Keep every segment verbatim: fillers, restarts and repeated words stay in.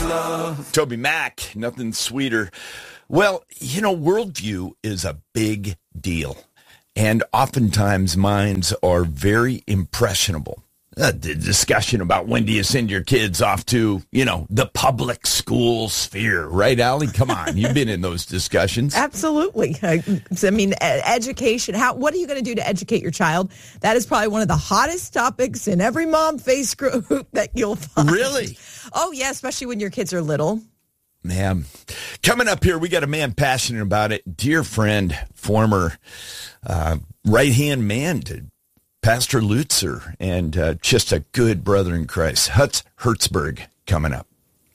love. Toby Mac, nothing sweeter. Well, you know, worldview is a big deal. And oftentimes minds are very impressionable. Uh, the discussion about when do you send your kids off to, you know, the public school sphere, right, Allie? Come on, you've been in those discussions. Absolutely. I, I mean, education. How? What are you going to do to educate your child? That is probably one of the hottest topics in every mom face group that you'll find. Really? Oh, yeah, especially when your kids are little. Man, coming up here, we got a man passionate about it. Dear friend, former uh, right-hand man to Pastor Lutzer, and uh, just a good brother in Christ. Hutz Hertzberg coming up.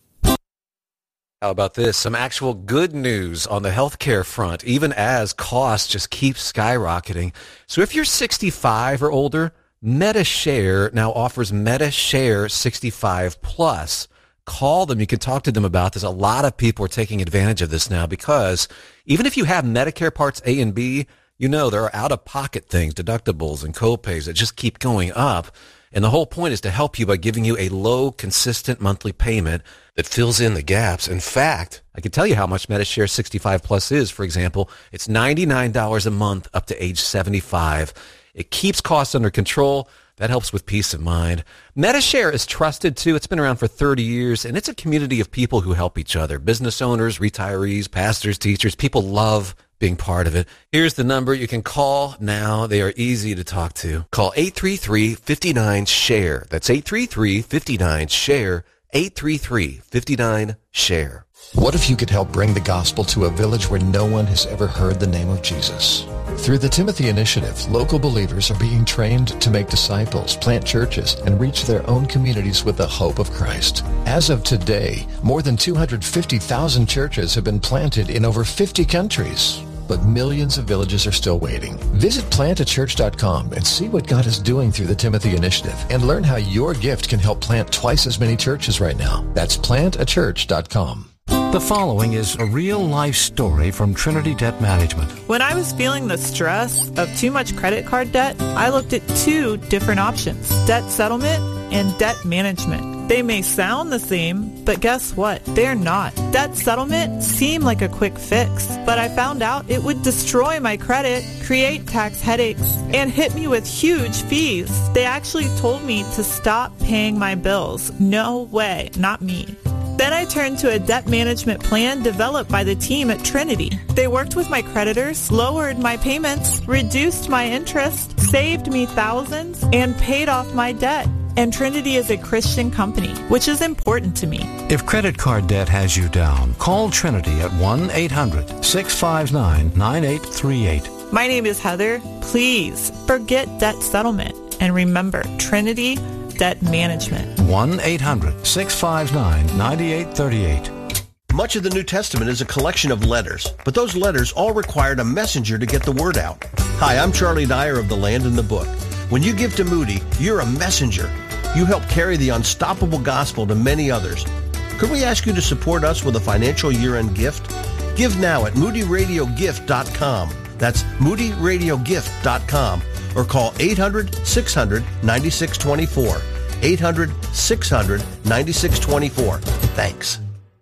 How about this? Some actual good news on the healthcare front, even as costs just keep skyrocketing. So if you're sixty-five or older, MediShare now offers MediShare sixty-five plus. Call them. You can talk to them about this. A lot of people are taking advantage of this now because even if you have Medicare Parts A and B, you know, there are out-of-pocket things, deductibles and copays that just keep going up. And the whole point is to help you by giving you a low, consistent monthly payment that fills in the gaps. In fact, I can tell you how much MediShare sixty-five plus is. For example, it's ninety-nine dollars a month up to age seventy-five. It keeps costs under control. That helps with peace of mind. MediShare is trusted, too. It's been around for thirty years, and it's a community of people who help each other. Business owners, retirees, pastors, teachers. People love being part of it. Here's the number you can call now. They are easy to talk to. Call eight three three, five nine, SHARE. That's eight three three, five nine, SHARE. eight three three, five nine, SHARE. What if you could help bring the gospel to a village where no one has ever heard the name of Jesus? Through the Timothy Initiative, local believers are being trained to make disciples, plant churches, and reach their own communities with the hope of Christ. As of today, more than two hundred fifty thousand churches have been planted in over fifty countries. But millions of villages are still waiting. Visit plant a church dot com and see what God is doing through the Timothy Initiative and learn how your gift can help plant twice as many churches right now. That's plant a church dot com. The following is a real-life story from Trinity Debt Management. When I was feeling the stress of too much credit card debt, I looked at two different options, debt settlement and debt management. They may sound the same, but guess what? They're not. Debt settlement seemed like a quick fix, but I found out it would destroy my credit, create tax headaches, and hit me with huge fees. They actually told me to stop paying my bills. No way, not me. Then I turned to a debt management plan developed by the team at Trinity. They worked with my creditors, lowered my payments, reduced my interest, saved me thousands, and paid off my debt. And Trinity is a Christian company, which is important to me. If credit card debt has you down, call Trinity at one eight hundred, six five nine, nine eight three eight. My name is Heather. Please forget debt settlement. And remember, Trinity Debt Management. one eight hundred, six five nine, nine eight three eight. Much of the New Testament is a collection of letters, but those letters all required a messenger to get the word out. Hi, I'm Charlie Dyer of The Land and the Book. When you give to Moody, you're a messenger. You help carry the unstoppable gospel to many others. Could we ask you to support us with a financial year-end gift? Give now at moody radio gift dot com. That's moody radio gift dot com. Or call eight hundred, six hundred, nine six two four. eight hundred, six hundred, nine six two four. Thanks.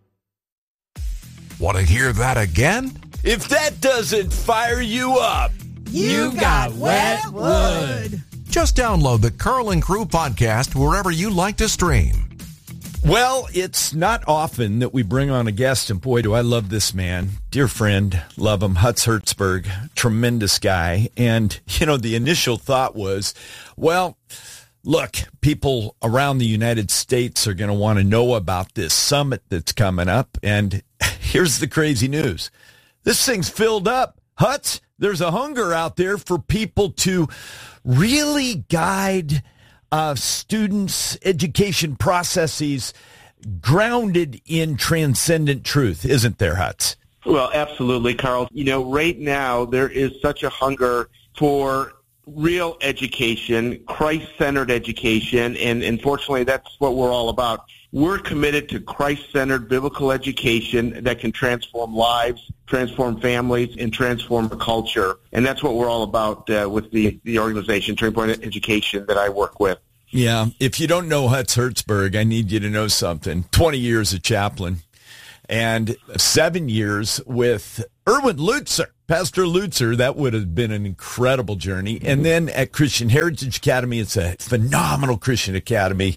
Want to hear that again? If that doesn't fire you up, You got wet wood. Just download the Curl and Crew podcast wherever you like to stream. well, it's not often that we bring on a guest, and boy, do I love this man. Dear friend, love him, Hutz Hertzberg, tremendous guy. And, you know, the initial thought was, well, look, people around the United States are going to want to know about this summit that's coming up. And here's the crazy news. This thing's filled up. Hutz, there's a hunger out there for people to really guide uh, students' education processes grounded in transcendent truth, isn't there, Hutz? Well, absolutely, Carl. You know, right now there is such a hunger for real education, Christ-centered education, and unfortunately that's what we're all about. We're committed to Christ-centered biblical education that can transform lives, transform families, and transform a culture. And that's what we're all about uh, with the, the organization, Turning Point Education, that I work with. Yeah. If you don't know Hutz Hertzberg, I need you to know something. twenty years of chaplain and seven years with Erwin Lutzer, Pastor Lutzer. That would have been an incredible journey. And then at Christian Heritage Academy, it's a phenomenal Christian academy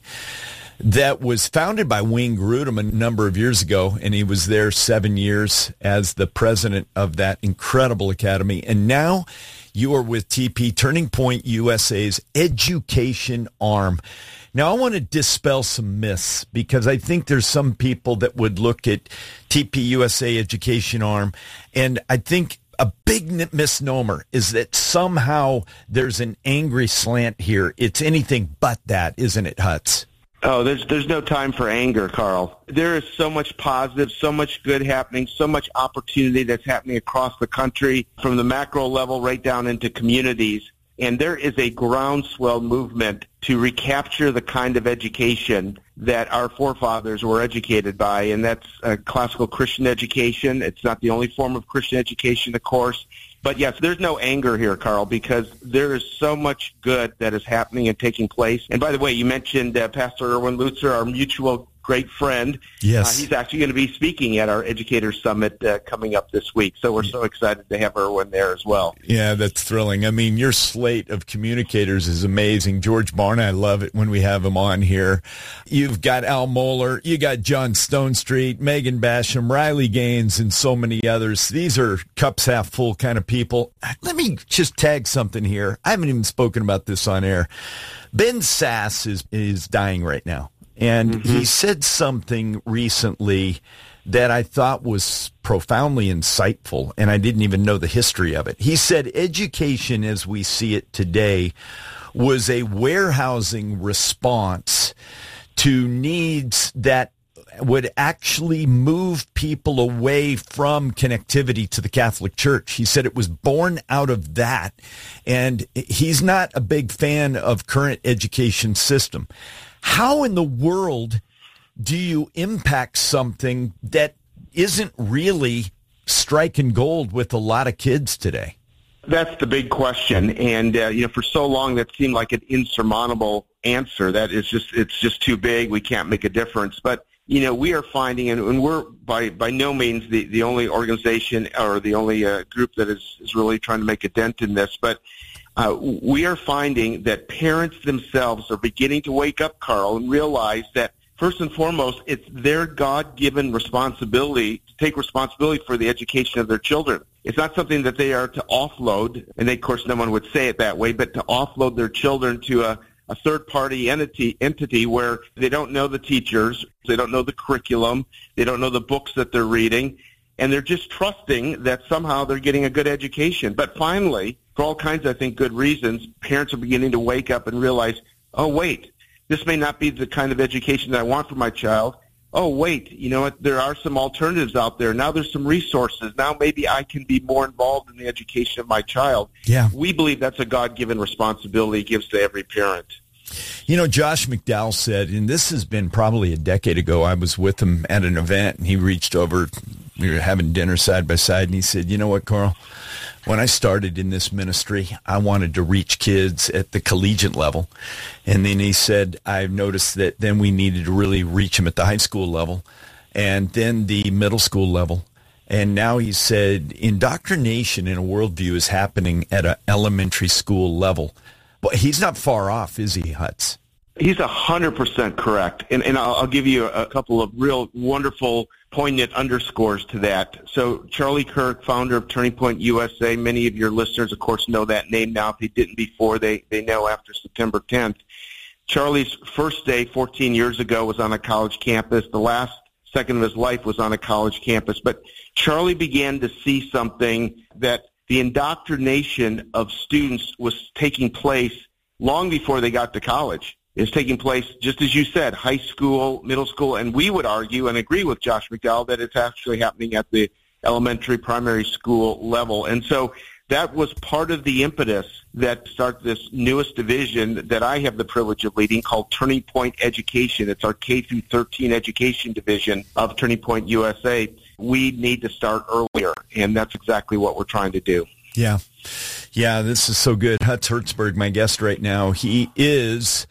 that was founded by Wayne Grudem a number of years ago, and he was there seven years as the president of that incredible academy. And now you are with T P, Turning Point U S A's education arm. Now, I want to dispel some myths because I think there's some people that would look at T P U S A Education Arm, and I think a big misnomer is that somehow there's an angry slant here. It's anything but that, isn't it, Hutz? Oh, there's there's no time for anger, Carl. There is so much positive, so much good happening, so much opportunity that's happening across the country from the macro level right down into communities. And there is a groundswell movement to recapture the kind of education that our forefathers were educated by, and that's uh, classical Christian education. It's not the only form of Christian education, of course. But yes, there's no anger here, Carl, because there is so much good that is happening and taking place. And by the way, you mentioned uh, Pastor Erwin Lutzer, our mutual great friend. Yes. Uh, he's actually going to be speaking at our Educators Summit uh, coming up this week. So we're so excited to have Erwin there as well. Yeah, that's thrilling. I mean, your slate of communicators is amazing. George Barna, I love it when we have him on here. You've got Al Mohler, you got John Stonestreet, Megan Basham, Riley Gaines, and so many others. These are cups half full kind of people. Let me just tag something here. I haven't even spoken about this on air. Ben Sass is, is dying right now. And mm-hmm. he said something recently that I thought was profoundly insightful, and I didn't even know the history of it. He said education as we see it today was a warehousing response to needs that would actually move people away from connectivity to the Catholic Church. He said it was born out of that, and he's not a big fan of current education system. How in the world do you impact something that isn't really striking gold with a lot of kids today? That's the big question. And, uh, you know, for so long that seemed like an insurmountable answer. That is just, it's just too big. We can't make a difference. But, you know, we are finding, and, and we're by, by no means the, the only organization or the only uh, group that is, is really trying to make a dent in this, but Uh, we are finding that parents themselves are beginning to wake up, Carl, and realize that, first and foremost, it's their God-given responsibility to take responsibility for the education of their children. It's not something that they are to offload, and they, of course no one would say it that way, but to offload their children to a, a third-party entity, entity where they don't know the teachers, they don't know the curriculum, they don't know the books that they're reading, and they're just trusting that somehow they're getting a good education. But finally, for all kinds of, I think, good reasons, parents are beginning to wake up and realize, oh, wait, this may not be the kind of education that I want for my child. Oh, wait, you know what, there are some alternatives out there. Now there's some resources. Now maybe I can be more involved in the education of my child. Yeah. We believe that's a God-given responsibility he gives to every parent. You know, Josh McDowell said, and this has been probably a decade ago, I was with him at an event, and he reached over, we were having dinner side by side, and he said, you know what, Carl, when I started in this ministry, I wanted to reach kids at the collegiate level. And then he said, I've noticed that then we needed to really reach them at the high school level and then the middle school level. And now he said, indoctrination in a worldview is happening at an elementary school level. But he's not far off, is he, Hutz? He's one hundred percent correct. And, and I'll, I'll give you a, a couple of real wonderful, poignant underscores to that. So Charlie Kirk, founder of Turning Point U S A, many of your listeners, of course, know that name now. If they didn't before, they, they know after September tenth. Charlie's first day fourteen years ago was on a college campus. The last second of his life was on a college campus. But Charlie began to see something that the indoctrination of students was taking place long before they got to college. It's taking place, just as you said, high school, middle school, and we would argue and agree with Josh McDowell that it's actually happening at the elementary, primary school level. And so that was part of the impetus that started this newest division that I have the privilege of leading called Turning Point Education. It's our K through thirteen education division of Turning Point U S A. We need to start earlier, and that's exactly what we're trying to do. Yeah. Yeah, this is so good. Hutz Hertzberg, my guest right now, he is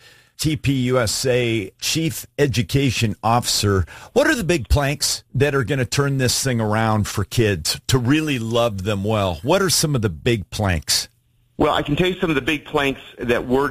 T P U S A Chief Education Officer. What are the big planks that are going to turn this thing around for kids to really love them well? What are some of the big planks? Well, I can tell you some of the big planks that we're